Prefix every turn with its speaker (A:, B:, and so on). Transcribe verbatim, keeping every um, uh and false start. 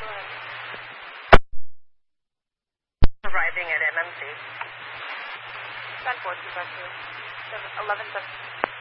A: Arriving at M M C.
B: ten four two five two. eleven seven.